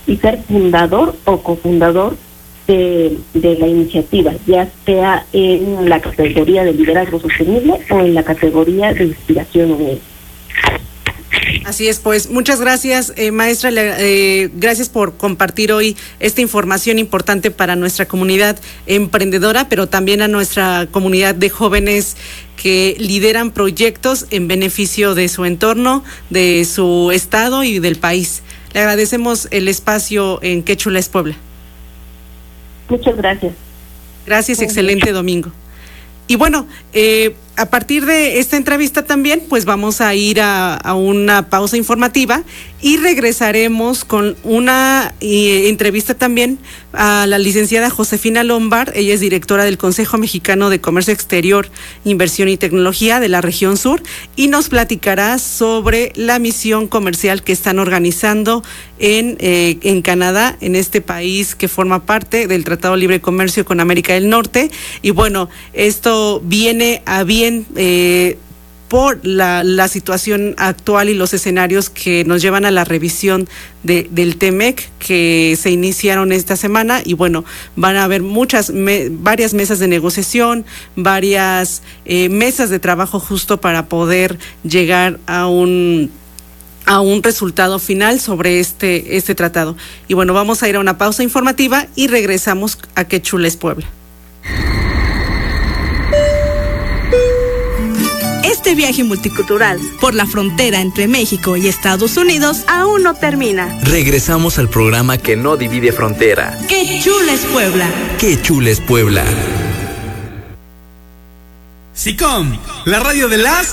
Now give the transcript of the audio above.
y ser fundador o cofundador de la iniciativa, ya sea en la categoría de liderazgo sostenible o en la categoría de inspiración unida. Así es, pues muchas gracias, maestra, gracias por compartir hoy esta información importante para nuestra comunidad emprendedora, pero también a nuestra comunidad de jóvenes que lideran proyectos en beneficio de su entorno, de su estado y del país. Le agradecemos el espacio en Qué Chula es Puebla. Muchas gracias. Gracias, excelente domingo. Y bueno, a partir de esta entrevista también, pues vamos a ir a una pausa informativa y regresaremos con una entrevista también a la licenciada Josefina Lombard. Ella es directora del Consejo Mexicano de Comercio Exterior, Inversión y Tecnología de la región sur y nos platicará sobre la misión comercial que están organizando en Canadá, en este país que forma parte del Tratado de Libre Comercio con América del Norte. Y bueno, esto viene a bien por la situación actual y los escenarios que nos llevan a la revisión del TEMEC que se iniciaron esta semana. Y bueno, van a haber varias mesas de negociación, varias mesas de trabajo justo para poder llegar a un resultado final sobre este tratado. Y bueno, vamos a ir a una pausa informativa y regresamos a Qué Chula es Puebla. Este viaje multicultural por la frontera entre México y Estados Unidos aún no termina. Regresamos al programa que no divide frontera. ¡Qué chula es Puebla! ¡Qué chula es Puebla! SICOM, la radio de las